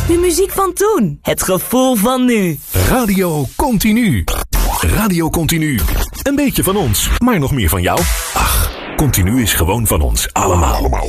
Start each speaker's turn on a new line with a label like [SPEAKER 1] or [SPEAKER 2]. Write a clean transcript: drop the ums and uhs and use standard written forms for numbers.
[SPEAKER 1] De muziek van toen. Het gevoel van nu.
[SPEAKER 2] Radio Continu. Radio Continu. Een beetje van ons, maar nog meer van jou. Ach, Continu is gewoon van ons allemaal.